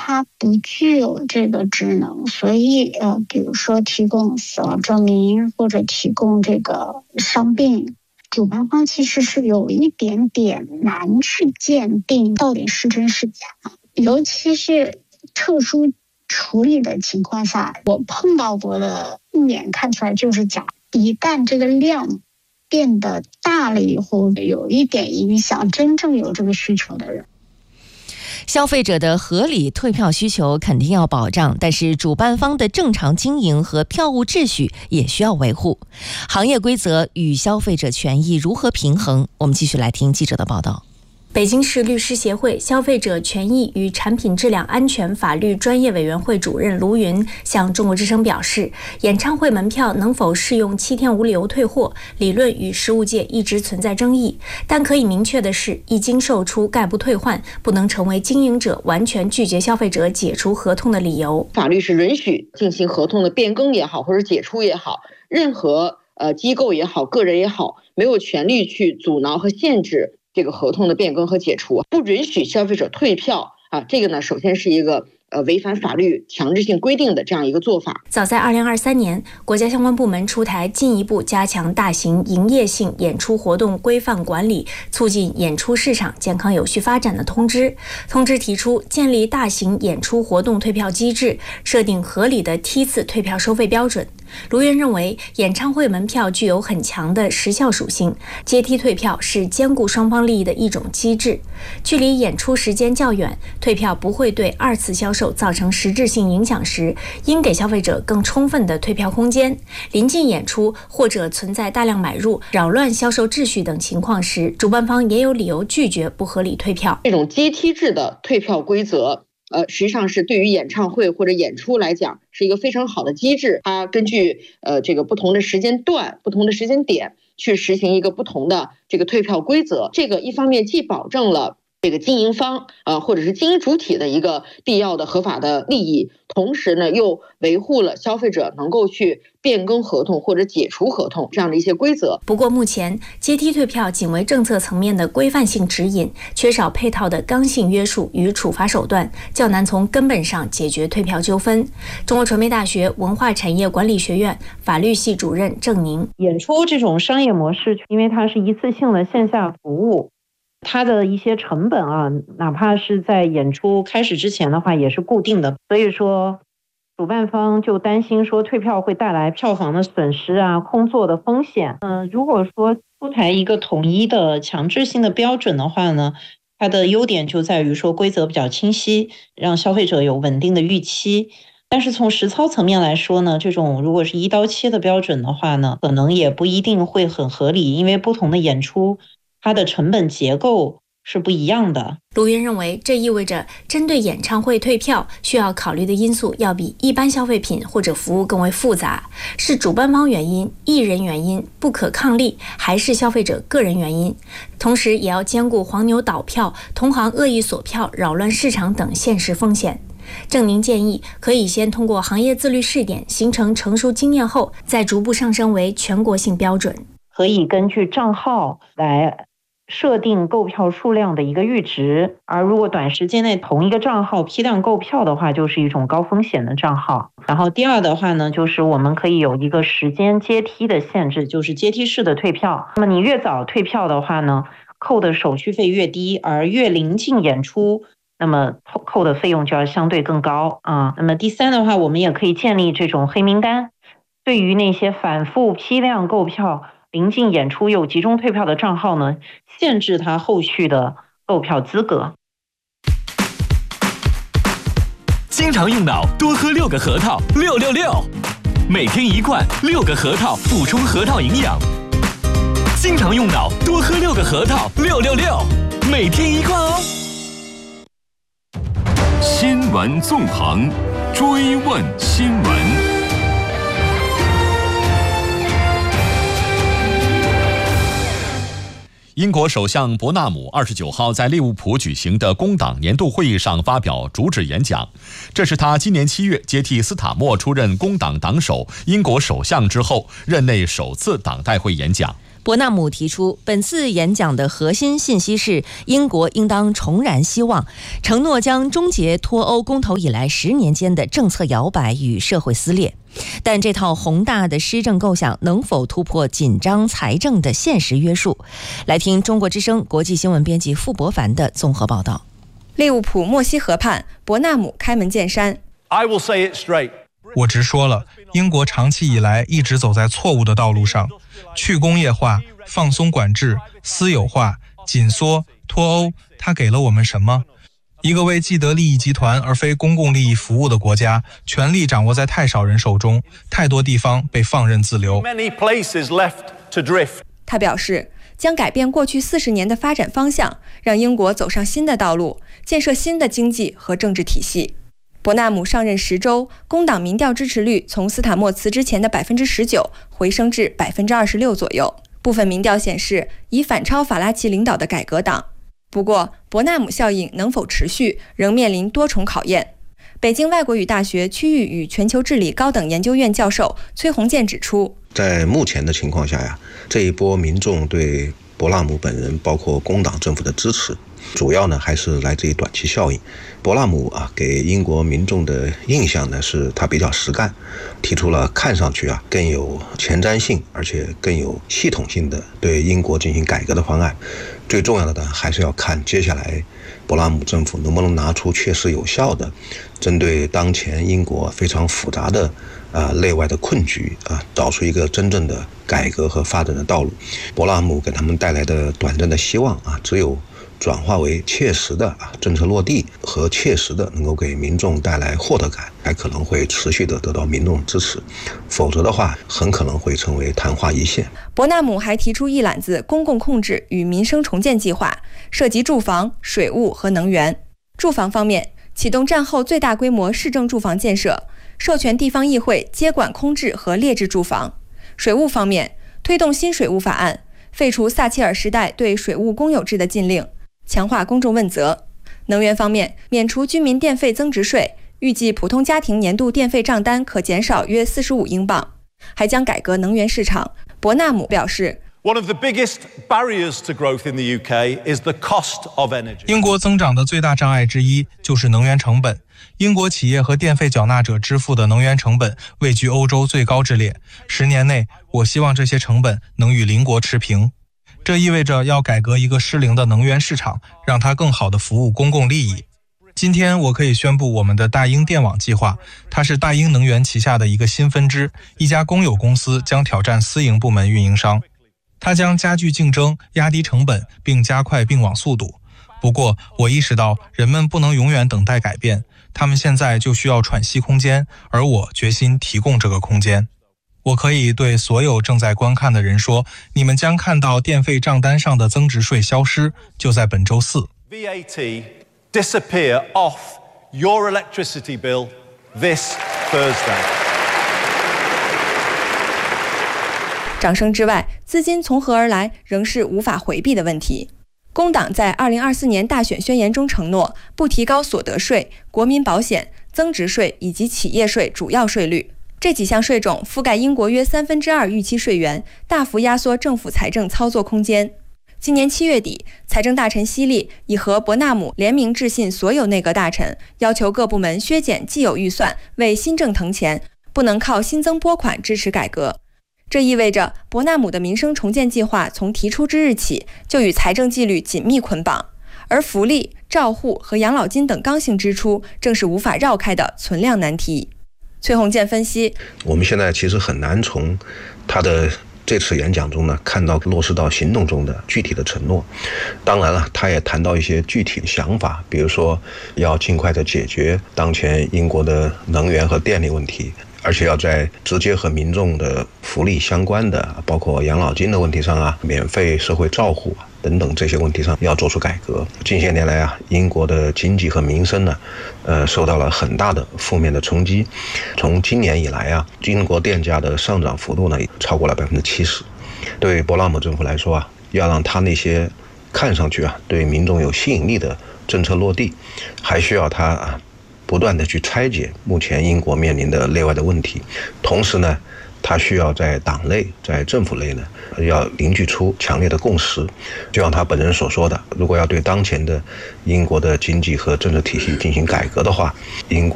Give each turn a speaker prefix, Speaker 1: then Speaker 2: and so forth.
Speaker 1: 它不具有这个职能，所以比如说提供死亡证明或者提供这个伤病，主办方其实是有一点点难去鉴定到底是真是假，尤其是特殊处理的情况下，我碰到过的一眼看出来就是假。一旦这个量变得大了以后，有一点影响真正有这个需求的人。
Speaker 2: 消费者的合理退票需求肯定要保障，但是主办方的正常经营和票务秩序也需要维护。行业规则与消费者权益如何平衡？我们继续来听记者的报道。
Speaker 3: 北京市律师协会消费者权益与产品质量安全法律专业委员会主任卢云向中国之声表示，演唱会门票能否适用7天无理由退货，理论与实务界一直存在争议，但可以明确的是，一经售出概不退换，不能成为经营者完全拒绝消费者解除合同的理由。
Speaker 4: 法律是允许进行合同的变更也好，或者解除也好，任何机构也好，个人也好，没有权利去阻挠和限制这个合同的变更和解除，不允许消费者退票啊。这个呢，首先是一个违反法律强制性规定的这样一个做法。
Speaker 3: 早在2023年，国家相关部门出台进一步加强大型营业性演出活动规范管理，促进演出市场健康有序发展的通知。通知提出建立大型演出活动退票机制，设定合理的梯次退票收费标准。卢云认为，演唱会门票具有很强的时效属性，阶梯退票是兼顾双方利益的一种机制。距离演出时间较远，退票不会对二次销售造成实质性影响时，应给消费者更充分的退票空间。临近演出或者存在大量买入、扰乱销售秩序等情况时，主办方也有理由拒绝不合理退票。
Speaker 4: 这种阶梯制的退票规则实际上是对于演唱会或者演出来讲是一个非常好的机制，它根据这个不同的时间段、不同的时间点去实行一个不同的这个退票规则。这个一方面既保证了这个经营方或者是经营主体的一个必要的合法的利益，同时呢又维护了消费者能够去变更合同或者解除合同这样的一些规则。
Speaker 3: 不过目前阶梯退票仅为政策层面的规范性指引，缺少配套的刚性约束与处罚手段，较难从根本上解决退票纠纷。中国传媒大学文化产业管理学院法律系主任郑宁，
Speaker 5: 演出这种商业模式，因为它是一次性的线下服务，它的一些成本哪怕是在演出开始之前的话也是固定的，所以说主办方就担心说退票会带来票房的损失空座的风险。如果说出台一个统一的强制性的标准的话呢，它的优点就在于说规则比较清晰，让消费者有稳定的预期。但是从实操层面来说呢，这种如果是一刀切的标准的话呢，可能也不一定会很合理，因为不同的演出它的成本结构是不一样的。
Speaker 3: 卢云认为，这意味着针对演唱会退票需要考虑的因素要比一般消费品或者服务更为复杂，是主办方原因、艺人原因、不可抗力，还是消费者个人原因？同时也要兼顾黄牛倒票、同行恶意锁票、扰乱市场等现实风险。郑宁建议，可以先通过行业自律试点形成成熟经验后，再逐步上升为全国性标准。
Speaker 5: 可以根据账号来设定购票数量的一个阈值，而如果短时间内同一个账号批量购票的话，就是一种高风险的账号。然后第二的话呢，就是我们可以有一个时间阶梯的限制，就是阶梯式的退票。那么你越早退票的话呢，扣的手续费越低，而越临近演出，那么扣的费用就要相对更高那么第三的话，我们也可以建立这种黑名单，对于那些反复批量购票、临近演出又集中退票的账号呢，限制他后续的购票资格。
Speaker 6: 经常用脑，多喝6个核桃，666，每天1罐，6个核桃补充核桃营养。经常用脑，多喝6个核桃，666，每天1罐哦。新闻纵横，追问新闻。
Speaker 7: 英国首相伯纳姆29号在利物浦举行的工党年度会议上发表主旨演讲，这是他今年7月接替斯塔默出任工党党首、英国首相之后任内首次党代会演讲。
Speaker 2: 伯纳姆提出，本次演讲的核心信息是英国应当重燃希望，承诺将终结脱欧公投以来10年间的政策摇摆与社会撕裂。但这套宏大的施政构想能否突破紧张财政的现实约束？来听中国之声国际新闻编辑傅博凡的综合报道。
Speaker 3: 利物浦莫西河畔，伯纳姆开门见山。
Speaker 8: 我直说了，英国长期以来一直走在错误的道路上，去工业化、放松管制、私有化、紧缩、脱欧，它给了我们什么？一个为既得利益集团而非公共利益服务的国家，权力掌握在太少人手中，太多地方被放任自流。
Speaker 3: 他表示，将改变过去40年的发展方向，让英国走上新的道路，建设新的经济和政治体系。伯纳姆上任10周，工党民调支持率从斯坦默辞职前的19%回升至26%左右。部分民调显示，已反超法拉奇领导的改革党。不过，伯纳姆效应能否持续，仍面临多重考验。北京外国语大学区域与全球治理高等研究院教授崔洪建指出，
Speaker 9: 在目前的情况下呀，这一波民众对伯纳姆本人包括工党政府的支持，主要呢还是来自于短期效应。伯纳姆给英国民众的印象呢是他比较实干，提出了看上去更有前瞻性而且更有系统性的对英国进行改革的方案。最重要的呢还是要看接下来伯纳姆政府能不能拿出确实有效的针对当前英国非常复杂的内外的困局找出一个真正的改革和发展的道路。伯纳姆给他们带来的短暂的希望只有转化为切实的政策落地和切实的能够给民众带来获得感，才可能会持续的得到民众支持，否则的话很可能会成为昙花一现。
Speaker 3: 伯纳姆还提出一揽子公共控制与民生重建计划，涉及住房、水务和能源。住房方面，启动战后最大规模市政住房建设，授权地方议会接管空置和劣质住房。水务方面，推动新水务法案，废除撒切尔时代对水务公有制的禁令，强化公众问责。能源方面，免除居民电费增值税，预计普通家庭年度电费账单可减少约45英镑，还将改革能源市场。伯纳姆表示，
Speaker 8: 英国增长的最大障碍之一就是能源成本。英国企业和电费缴纳者支付的能源成本位居欧洲最高之列。10年内，我希望这些成本能与邻国持平。这意味着要改革一个失灵的能源市场，让它更好地服务公共利益。今天我可以宣布我们的大英电网计划，它是大英能源旗下的一个新分支，一家公有公司将挑战私营部门运营商。它将加剧竞争，压低成本，并加快并网速度。不过，我意识到人们不能永远等待改变，他们现在就需要喘息空间，而我决心提供这个空间。我可以对所有正在观看的人说，你们将看到电费账单上的增值税消失，就在本周4。
Speaker 10: VAT disappear off your electricity bill this Thursday。
Speaker 3: 掌声之外，资金从何而来仍是无法回避的问题。工党在2024年大选宣言中承诺不提高所得税、国民保险、增值税以及企业税主要税率。这几项税种覆盖英国约2/3预期税源，大幅压缩政府财政操作空间。今年7月底，财政大臣希利已和伯纳姆联名致信所有内阁大臣，要求各部门削减既有预算，为新政腾钱，不能靠新增拨款支持改革。这意味着伯纳姆的民生重建计划从提出之日起就与财政纪律紧密捆绑，而福利、照护和养老金等刚性支出正是无法绕开的存量难题。崔洪建分析，
Speaker 9: 我们现在其实很难从他的这次演讲中呢看到落实到行动中的具体的承诺。当然了，他也谈到一些具体的想法，比如说要尽快的解决当前英国的能源和电力问题，而且要在直接和民众的福利相关的，包括养老金的问题上免费社会照护等等这些问题上要做出改革。近些年来英国的经济和民生呢受到了很大的负面的冲击。从今年以来英国电价的上涨幅度呢超过了70%。对伯纳姆政府来说要让他那些看上去对民众有吸引力的政策落地，还需要他不断的去拆解目前英国面临的内外的问题。同时呢， 他需要在党内、在政府内呢，要凝聚出强烈的共识。就像他本人所说的，如果要对当前的英国的经济和政治体系进行改革的话，应